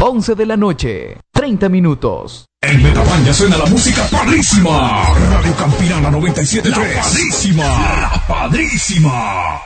11 de la noche, 30 minutos. En Metapán ya suena la música padrísima. Radio Campirana 97.3. La padrísima. La padrísima.